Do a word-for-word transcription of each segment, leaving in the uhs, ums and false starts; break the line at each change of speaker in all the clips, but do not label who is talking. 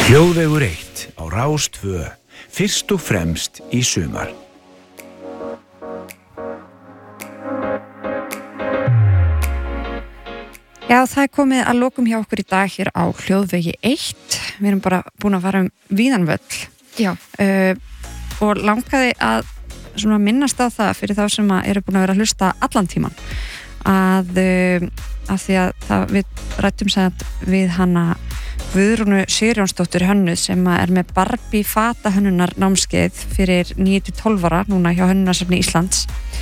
Hljóðvegur eitt á Rás tvö, fyrst og fremst í sumar.
Já, það er komið að lokum hjá okkur í dag hér á Hljóðvegi eitt. Við erum bara búin að fara um víðan völl.
Já.
Uh, og langaði að svona minnast á það fyrir þá sem að eru búin að vera að hlusta allan tíman. Að, uh, að því að það, við rættum sætt við hana Guðrúnu Sigurjónsdóttur Hönnuð sem er með Barbie fata hönnunar námskeið fyrir níu til tólf ára núna hjá Hönnunarsafni Íslands.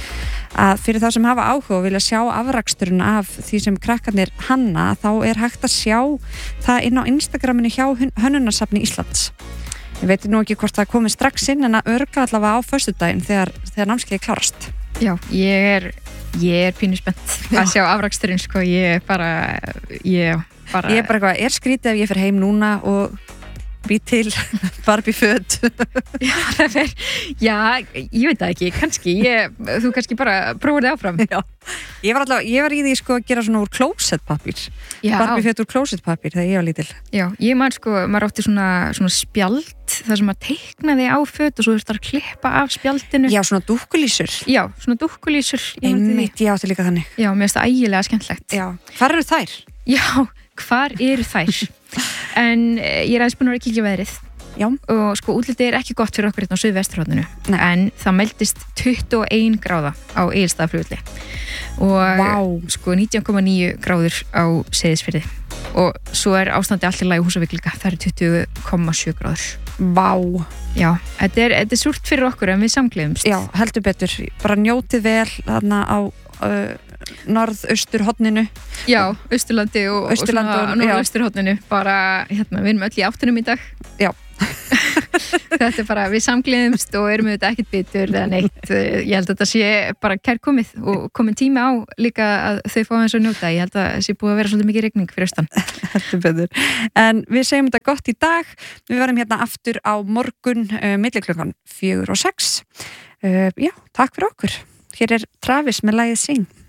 Að fyrir þá sem hafa áhuga og vilja sjá afraksturinn af því sem krakkarnir hanna, þá er hægt að sjá það inn á Instagraminu hjá Hönnunarsafni Íslands. Ég veit nú ekki hvort það komið strax inn en að örgla allavega á föstudaginn þegar, þegar námskeiði klárast.
Já, ég er, ég er pínu spennt að sjá afraksturinn, sko, ég er bara, ég bara...
Ég er bara eitthvað, er skrítið ef ég fer heim núna og bý til Barbie föt.
Já, það fer, já, ég veit það ekki, kannski, ég, þú kannski bara prófur þig áfram.
Já, ég var allavega, ég var í því sko að gera svona úr klósettpapír. Barbie föt úr klósettpapír þegar ég var lítil.
Já, ég man sko, maður átti svona, svona spjald, það sem að teiknaði á föt og svo þurfti að klippa af spjaldinu.
Já, svona dúkkulísur.
Já, svona dúkkulísur.
Einmitt, ég átti líka þannig.
Já, mér finnst það ægilega skemmtilegt.
Já, hvar eru þær?
Já, hvar eru þær? En ég er aðeins búin að kíkja veðrið.
Já.
Og sko útlitið er ekki gott fyrir okkur hérna á suðvesturhorninu. En það meldist tuttugu og ein gráða á Egilsstaðaflugvelli. Og
Vá.
sko nítján komma níu gráður á Seyðisfirði. Og svo er ástandi allt í lagi í Húsavík líka. Það er tuttugu komma sjö gráður.
Vá.
Já, þetta er, þetta er súrt fyrir okkur en við samgleðumst.
Já, heldur betur. Bara njótið vel þarna á uh, norð-austurhorninu.
Já, Austurlandi og,
Austurlandi
og svona norð-austurhorninu. Bara, hérna, við erum öll í áttunum í dag.
Já.
Þetta er bara, við samgleðumst og erum auðvitað ekkert bitur eða neitt. Ég held að þetta sé bara kærkomið og komin tími á líka að þau fá eins og njóta. Ég held að það sé búið að vera svolítið mikið rigning fyrir austan.
Heldur betur. En við segjum þetta gott í dag. Við verðum hérna aftur á morgun uh, milli klukkan fjögur og sex. Uh, já, takk fyrir okkur. Hér er Travis með lagið Sing.